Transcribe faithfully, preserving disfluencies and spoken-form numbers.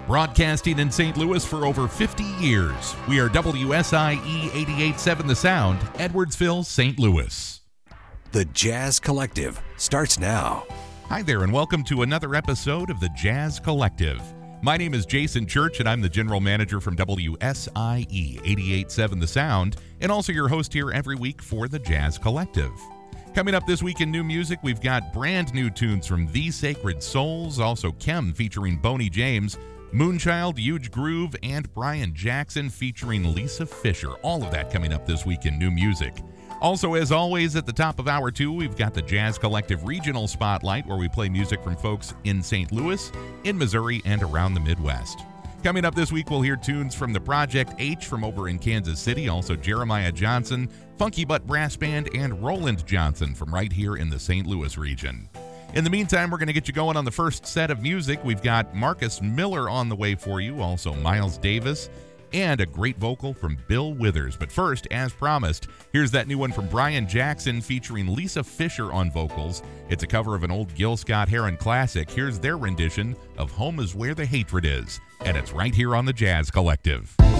Broadcasting in Saint Louis for over fifty years, we are W S I E eighty-eight point seven The Sound, Edwardsville, Saint Louis. The Jazz Collective starts now. Hi there, and welcome to another episode of The Jazz Collective. My name is Jason Church, and I'm the General Manager from W S I E eighty-eight point seven The Sound, and also your host here every week for The Jazz Collective. Coming up this week in new music, we've got brand new tunes from The Sacred Souls, also Kem featuring Boney James, Moonchild, Huge Groove, and Brian Jackson featuring Lisa Fischer. All of that coming up this week in new music. Also, as always, at the top of hour two, we've got the Jazz Collective Regional Spotlight, where we play music from folks in Saint Louis, in Missouri, and around the Midwest. Coming up this week, we'll hear tunes from the Project H from over in Kansas City, also Jeremiah Johnson, Funky Butt Brass Band, and Roland Johnson from right here in the Saint Louis region. In the meantime, we're going to get you going on the first set of music. We've got Marcus Miller on the way for you, also Miles Davis, and a great vocal from Bill Withers. But first, as promised, here's that new one from Brian Jackson featuring Lisa Fischer on vocals. It's a cover of an old Gil Scott-Heron classic. Here's their rendition of Home Is Where the Hatred Is, and it's right here on the Jazz Collective.